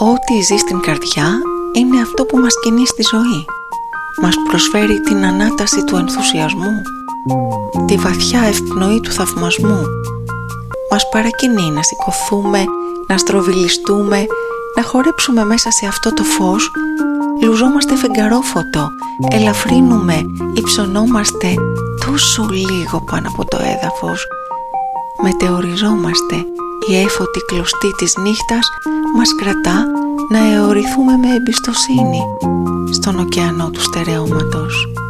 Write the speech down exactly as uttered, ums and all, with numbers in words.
Ό,τι ζει στην καρδιά είναι αυτό που μας κινεί στη ζωή. Μας προσφέρει την ανάταση του ενθουσιασμού, τη βαθιά ευπνοή του θαυμασμού. Μας παρακινεί να σηκωθούμε, να στροβιλιστούμε, να χορέψουμε μέσα σε αυτό το φως. Λουζόμαστε φεγγαρόφωτο, ελαφρύνουμε, υψωνόμαστε τόσο λίγο πάνω από το έδαφος. Μετεωριζόμαστε, η έφωτη κλωστή της νύχτας μας κρατά να αιωρηθούμε με εμπιστοσύνη στον ωκεανό του στερεώματος.